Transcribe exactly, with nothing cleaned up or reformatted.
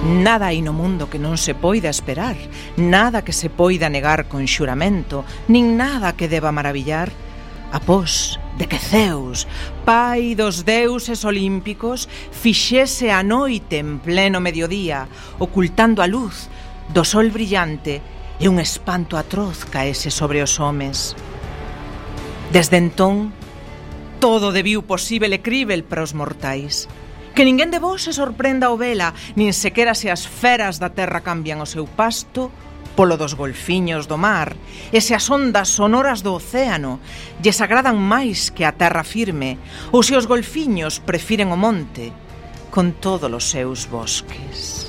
Nada hai no mundo que non se poida esperar, nada que se poida negar con xuramento, nin nada que deba maravillar, após de que Zeus, pai dos deuses olímpicos, fixese a noite en pleno mediodía, ocultando a luz do sol brillante, e un espanto atroz caese sobre os homes. Desde entón, todo debiu posíbel e crível para os mortais. Que ninguén de vos se sorprenda ao vela, nin sequera se as feras da terra cambian o seu pasto polo dos golfiños do mar, e se as ondas sonoras do océano lles agradan máis que a terra firme, ou se os golfiños prefiren o monte con todos os seus bosques.